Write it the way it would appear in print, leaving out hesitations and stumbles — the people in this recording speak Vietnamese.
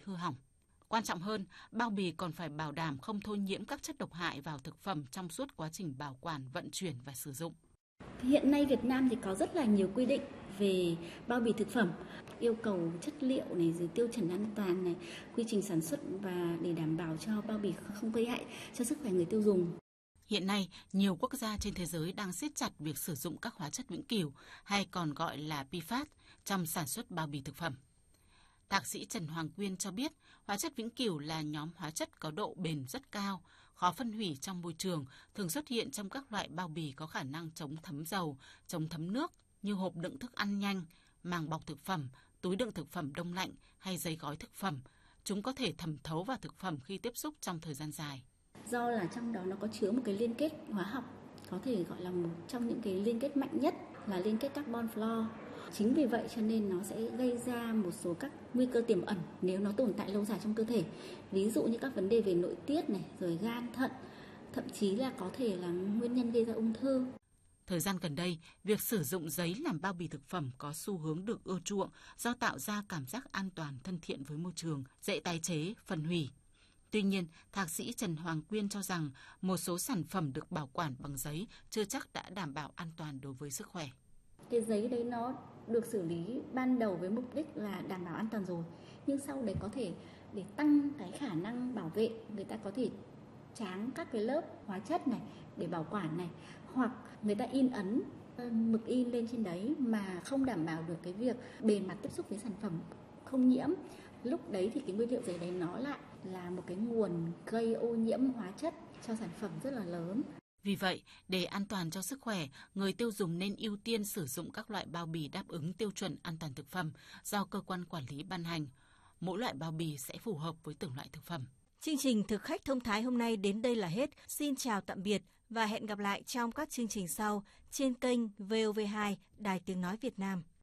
hư hỏng. Quan trọng hơn, bao bì còn phải bảo đảm không thôn nhiễm các chất độc hại vào thực phẩm trong suốt quá trình bảo quản, vận chuyển và sử dụng. Hiện nay Việt Nam thì có rất là nhiều quy định về bao bì thực phẩm, yêu cầu chất liệu này, rồi tiêu chuẩn an toàn này, quy trình sản xuất và để đảm bảo cho bao bì không gây hại cho sức khỏe người tiêu dùng. Hiện nay, nhiều quốc gia trên thế giới đang siết chặt việc sử dụng các hóa chất vĩnh cửu hay còn gọi là PFAS trong sản xuất bao bì thực phẩm. Thạc sĩ Trần Hoàng Quyên cho biết, hóa chất vĩnh cửu là nhóm hóa chất có độ bền rất cao, khó phân hủy trong môi trường, thường xuất hiện trong các loại bao bì có khả năng chống thấm dầu, chống thấm nước như hộp đựng thức ăn nhanh, màng bọc thực phẩm, túi đựng thực phẩm đông lạnh hay giấy gói thực phẩm. Chúng có thể thẩm thấu vào thực phẩm khi tiếp xúc trong thời gian dài. Do là trong đó nó có chứa một cái liên kết hóa học, có thể gọi là một trong những cái liên kết mạnh nhất là liên kết carbon fluor. Chính vì vậy cho nên nó sẽ gây ra một số các nguy cơ tiềm ẩn nếu nó tồn tại lâu dài trong cơ thể. Ví dụ như các vấn đề về nội tiết này, rồi gan, thận, thậm chí là có thể là nguyên nhân gây ra ung thư. Thời gian gần đây, việc sử dụng giấy làm bao bì thực phẩm có xu hướng được ưa chuộng do tạo ra cảm giác an toàn, thân thiện với môi trường, dễ tái chế, phân hủy. Tuy nhiên, Thạc sĩ Trần Hoàng Quyên cho rằng một số sản phẩm được bảo quản bằng giấy chưa chắc đã đảm bảo an toàn đối với sức khỏe. Cái giấy đấy nó được xử lý ban đầu với mục đích là đảm bảo an toàn rồi, nhưng sau đấy có thể để tăng cái khả năng bảo vệ, người ta có thể tráng các cái lớp hóa chất này để bảo quản này, hoặc người ta in ấn mực in lên trên đấy mà không đảm bảo được cái việc bề mặt tiếp xúc với sản phẩm không nhiễm. Lúc đấy thì cái nguyên liệu giấy đấy nó lại là một cái nguồn gây ô nhiễm hóa chất cho sản phẩm rất là lớn. Vì vậy, để an toàn cho sức khỏe, người tiêu dùng nên ưu tiên sử dụng các loại bao bì đáp ứng tiêu chuẩn an toàn thực phẩm do cơ quan quản lý ban hành. Mỗi loại bao bì sẽ phù hợp với từng loại thực phẩm. Chương trình Thực khách thông thái hôm nay đến đây là hết. Xin chào tạm biệt và hẹn gặp lại trong các chương trình sau trên kênh VOV2 Đài Tiếng Nói Việt Nam.